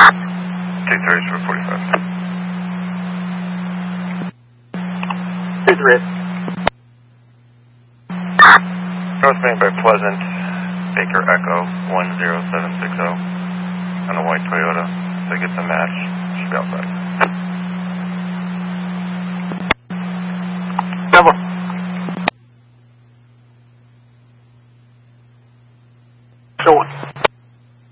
230 for 45. Here's the risk. Northbound by Pleasant, Baker Echo 10760 on a white Toyota. So get the match, should be outside.